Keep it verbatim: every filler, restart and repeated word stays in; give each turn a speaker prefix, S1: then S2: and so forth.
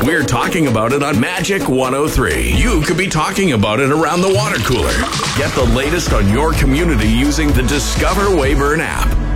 S1: we're talking about it on Magic one oh three. You could be talking about it around the water cooler. Get the latest on your community using the Discover Weyburn app.